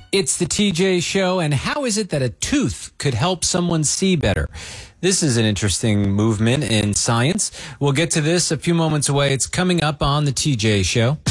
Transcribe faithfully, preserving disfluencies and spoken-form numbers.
It's the T J Show, and how is it that a tooth could help someone see better? This is an interesting movement in science. We'll get to this a few moments away. It's coming up on the T J Show.